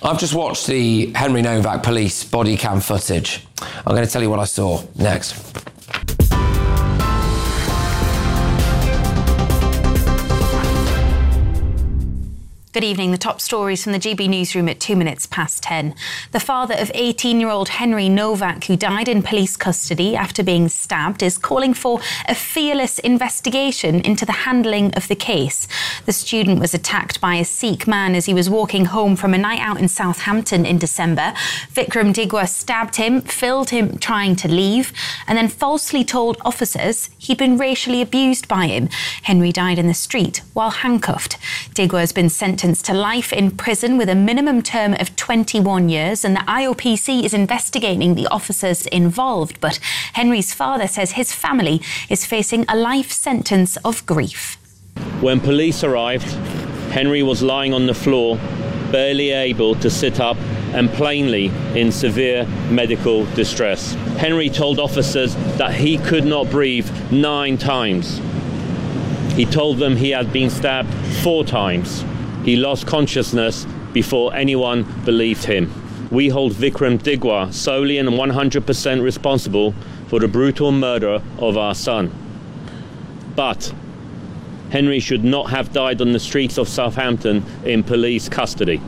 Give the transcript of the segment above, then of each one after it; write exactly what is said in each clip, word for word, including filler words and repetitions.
I've just watched the Henry Novak police body cam footage. I'm going to tell you what I saw next. Good evening. The top stories from the G B newsroom at two minutes past ten. The father of eighteen-year-old Henry Novak, who died in police custody after being stabbed, is calling for a fearless investigation into the handling of the case. The student was attacked by a Sikh man as he was walking home from a night out in Southampton in December. Vikram Digwa stabbed him, filmed him trying to leave, and then falsely told officers he'd been racially abused by him. Henry died in the street while handcuffed. Digwa has been sentenced to life in prison with a minimum term of twenty-one years, and the I O P C is investigating the officers involved. But Henry's father says his family is facing a life sentence of grief. When police arrived, Henry was lying on the floor, barely able to sit up and plainly in severe medical distress. Henry told officers that he could not breathe nine times. He told them he had been stabbed four times. He lost consciousness before anyone believed him. We hold Vikram Digwa solely and one hundred percent responsible for the brutal murder of our son. But Henry should not have died on the streets of Southampton in police custody.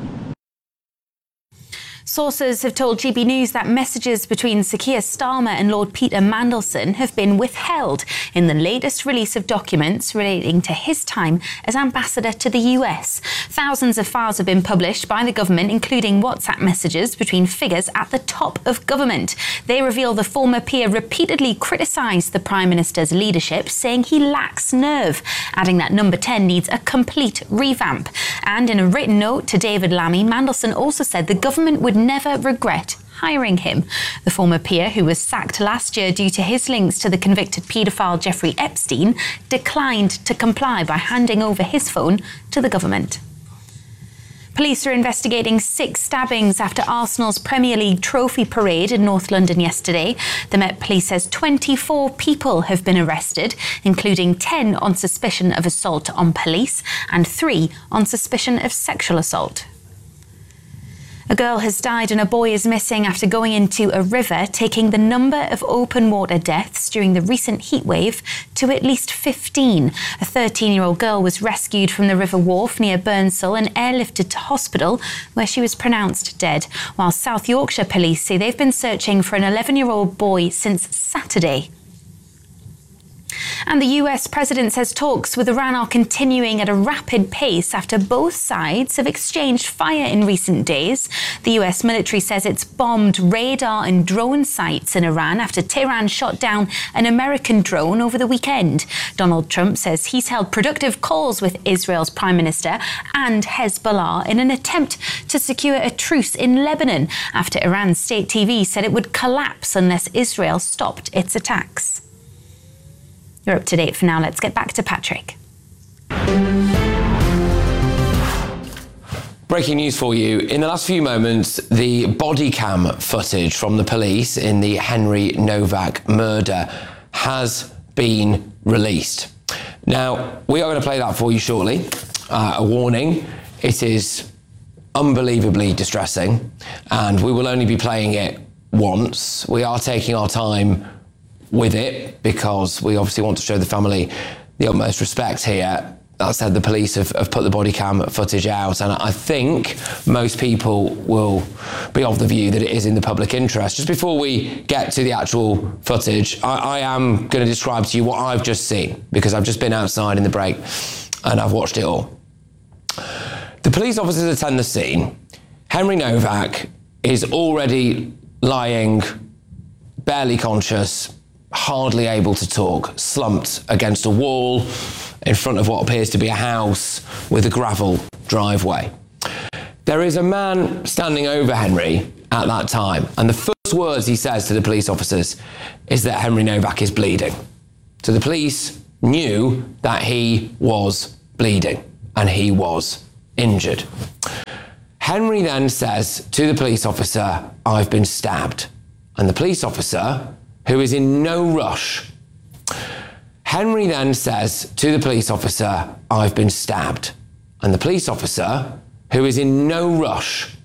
Sources have told G B News that messages between Sir Keir Starmer and Lord Peter Mandelson have been withheld in the latest release of documents relating to his time as ambassador to the U S. Thousands of files have been published by the government, including WhatsApp messages between figures at the top of government. They reveal the former peer repeatedly criticised the Prime Minister's leadership, saying he lacks nerve, adding that Number ten needs a complete revamp. And in a written note to David Lammy, Mandelson also said the government would never regret hiring him. The former peer, who was sacked last year due to his links to the convicted paedophile Jeffrey Epstein, declined to comply by handing over his phone to the government. Police are investigating six stabbings after Arsenal's Premier League trophy parade in North London yesterday. The Met Police says twenty-four people have been arrested, including ten on suspicion of assault on police and three on suspicion of sexual assault. A girl has died and a boy is missing after going into a river, taking the number of open water deaths during the recent heatwave to at least fifteen. A thirteen-year-old girl was rescued from the River Wharfe near Burnsall and airlifted to hospital, where she was pronounced dead, while South Yorkshire police say they've been searching for an eleven-year-old boy since Saturday. And the U S president says talks with Iran are continuing at a rapid pace after both sides have exchanged fire in recent days. The U S military says it's bombed radar and drone sites in Iran after Tehran shot down an American drone over the weekend. Donald Trump says he's held productive calls with Israel's Prime Minister and Hezbollah in an attempt to secure a truce in Lebanon after Iran's state T V said it would collapse unless Israel stopped its attacks. You're up to date for now. Let's get back to Patrick. Breaking news for you. In the last few moments, the body cam footage from the police in the Henry Novak murder has been released. Now, we are going to play that for you shortly. Uh, a warning, it is unbelievably distressing, and we will only be playing it once. We are taking our time with it because we obviously want to show the family the utmost respect here. That said, the police have, have put the body cam footage out, and I think most people will be of the view that it is in the public interest. Just before we get to the actual footage, I, I am going to describe to you what I've just seen, because I've just been outside in the break and I've watched it all. The police officers attend the scene. Henry Novak is already lying, barely conscious, hardly able to talk, slumped against a wall in front of what appears to be a house with a gravel driveway. There is a man standing over Henry at that time, and the first words he says to the police officers is that Henry Novak is bleeding. So the police knew that he was bleeding and he was injured. Henry then says to the police officer, "I've been stabbed." And the police officer, who is in no rush, Henry then says to the police officer, "I've been stabbed." And the police officer, who is in no rush,